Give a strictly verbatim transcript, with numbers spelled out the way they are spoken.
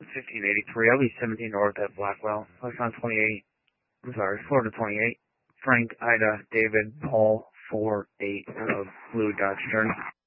fifteen eighty-three. I'll be seventeen north at Blackwell. Lexon twenty-eight. I'm sorry, Florida twenty-eight. Frank, Ida, David, Paul, four eight of Blue Dodge Stern.